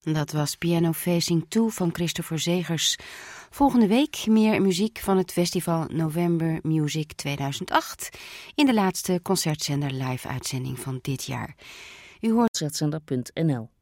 Dat was Piano Facing 2 van Christopher Zegers. Volgende week meer muziek van het festival November Music 2008... in de laatste Concertzender live-uitzending van dit jaar. U hoort Concertzender.nl